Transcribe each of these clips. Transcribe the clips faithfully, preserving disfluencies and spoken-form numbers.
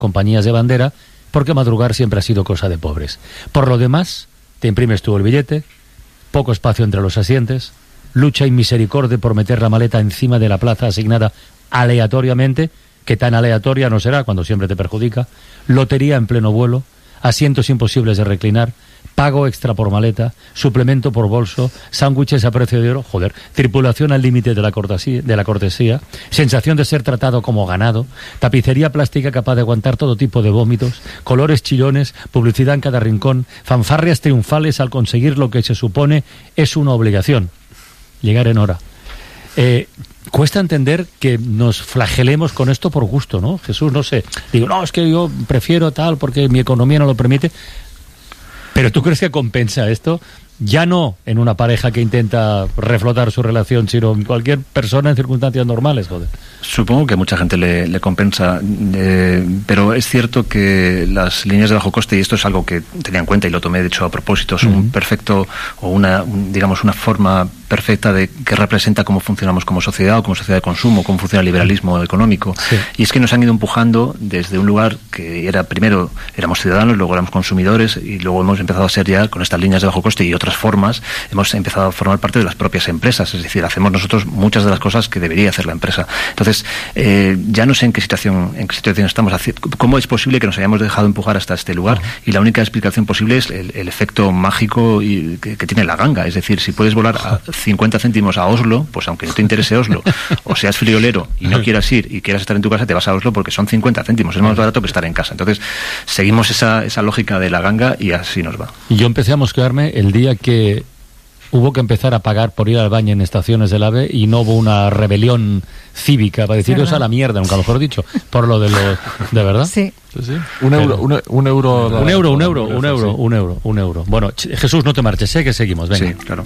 compañías de bandera, porque madrugar siempre ha sido cosa de pobres. Por lo demás, te imprimes tú el billete, poco espacio entre los asientos, lucha y misericordia por meter la maleta encima de la plaza asignada aleatoriamente, que tan aleatoria no será cuando siempre te perjudica, lotería en pleno vuelo, asientos imposibles de reclinar, pago extra por maleta, suplemento por bolso, sándwiches a precio de oro, joder, tripulación al límite de la cortesía, de la cortesía, sensación de ser tratado como ganado, tapicería plástica capaz de aguantar todo tipo de vómitos, colores chillones, publicidad en cada rincón, fanfarrias triunfales al conseguir lo que se supone es una obligación, llegar en hora. Eh, cuesta entender que nos flagelemos con esto por gusto, ¿no? Jesús, no sé, digo, no, es que yo prefiero tal porque mi economía no lo permite. Pero ¿tú crees que compensa esto? Ya no en una pareja que intenta reflotar su relación, sino en cualquier persona en circunstancias normales, joder. Supongo que a mucha gente le, le compensa, eh, pero es cierto que las líneas de bajo coste, y esto es algo que tenía en cuenta y lo tomé de hecho a propósito, es uh-huh. un perfecto, o una, un, digamos, una forma perfecta de que representa cómo funcionamos como sociedad o como sociedad de consumo, cómo funciona el liberalismo económico. Sí. Y es que nos han ido empujando desde un lugar que era, primero éramos ciudadanos, luego éramos consumidores y luego hemos empezado a ser ya, con estas líneas de bajo coste y otras formas, hemos empezado a formar parte de las propias empresas, es decir, hacemos nosotros muchas de las cosas que debería hacer la empresa. Entonces, eh, ya no sé en qué situación en qué situación estamos, cómo es posible que nos hayamos dejado empujar hasta este lugar, uh-huh. y la única explicación posible es el, el efecto mágico y, que, que tiene la ganga, es decir, si puedes volar a cincuenta céntimos a Oslo, pues aunque no te interese Oslo, o seas friolero y no quieras ir y quieras estar en tu casa, te vas a Oslo porque son cincuenta céntimos, es más barato que estar en casa. Entonces, seguimos esa, esa lógica de la ganga y así nos va. Yo empecé a mosquearme el día que hubo que empezar a pagar por ir al baño en estaciones del AVE y no hubo una rebelión cívica para deciros a la mierda, nunca mejor dicho, por lo de los... ¿De verdad? Sí. Sí, sí. Un euro, un, un euro... Un euro, un euro, un euro, un euro, un euro. Bueno, Jesús, no te marches, sé que seguimos, venga. Sí, claro.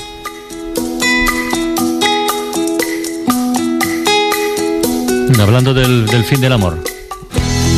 Hablando del, del fin del amor.